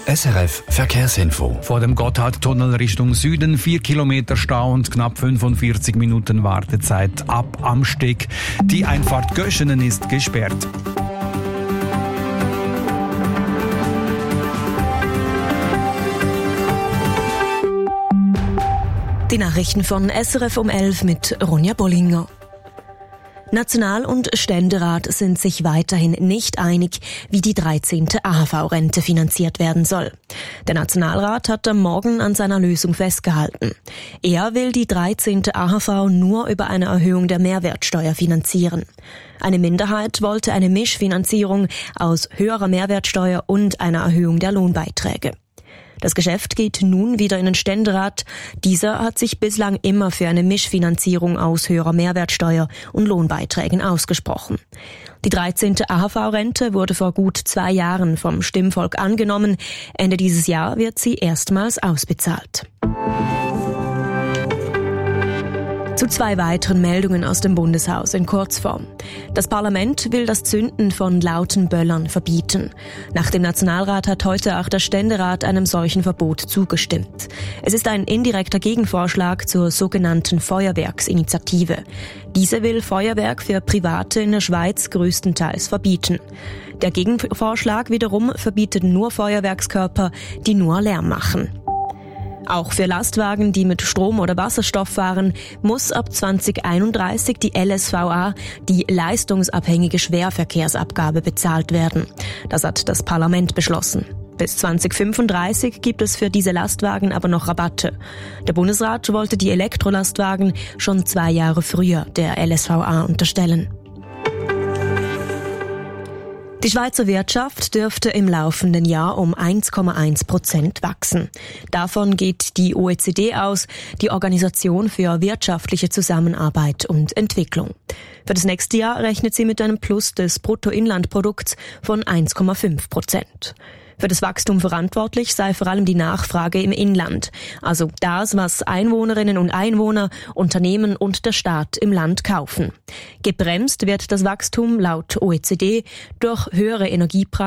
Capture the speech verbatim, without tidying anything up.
S R F Verkehrsinfo. Vor dem Gotthardtunnel Richtung Süden vier Kilometer Stau und knapp fünfundvierzig Minuten Wartezeit ab am Steg. Die Einfahrt Göschenen ist gesperrt. Die Nachrichten von S R F um elf mit Ronja Bollinger. National- und Ständerat sind sich weiterhin nicht einig, wie die dreizehnte A H V-Rente finanziert werden soll. Der Nationalrat hat am Morgen an seiner Lösung festgehalten. Er will die dreizehnte A H V nur über eine Erhöhung der Mehrwertsteuer finanzieren. Eine Minderheit wollte eine Mischfinanzierung aus höherer Mehrwertsteuer und einer Erhöhung der Lohnbeiträge. Das Geschäft geht nun wieder in den Ständerat. Dieser hat sich bislang immer für eine Mischfinanzierung aus höherer Mehrwertsteuer und Lohnbeiträgen ausgesprochen. Die dreizehnte A H V-Rente wurde vor gut zwei Jahren vom Stimmvolk angenommen. Ende dieses Jahr wird sie erstmals ausbezahlt. Zu zwei weiteren Meldungen aus dem Bundeshaus in Kurzform. Das Parlament will das Zünden von lauten Böllern verbieten. Nach dem Nationalrat hat heute auch der Ständerat einem solchen Verbot zugestimmt. Es ist ein indirekter Gegenvorschlag zur sogenannten Feuerwerksinitiative. Diese will Feuerwerk für Private in der Schweiz größtenteils verbieten. Der Gegenvorschlag wiederum verbietet nur Feuerwerkskörper, die nur Lärm machen. Auch für Lastwagen, die mit Strom oder Wasserstoff fahren, muss ab zwanzig einunddreißig die L S V A, die leistungsabhängige Schwerverkehrsabgabe, bezahlt werden. Das hat das Parlament beschlossen. Bis zwanzig fünfunddreißig gibt es für diese Lastwagen aber noch Rabatte. Der Bundesrat wollte die Elektrolastwagen schon zwei Jahre früher der L S V A unterstellen. Die Schweizer Wirtschaft dürfte im laufenden Jahr um eins Komma eins Prozent wachsen. Davon geht die O E C D aus, die Organisation für wirtschaftliche Zusammenarbeit und Entwicklung. Für das nächste Jahr rechnet sie mit einem Plus des Bruttoinlandprodukts von eins Komma fünf Prozent. Für das Wachstum verantwortlich sei vor allem die Nachfrage im Inland, also das, was Einwohnerinnen und Einwohner, Unternehmen und der Staat im Land kaufen. Gebremst wird das Wachstum laut O E C D durch höhere Energiepreise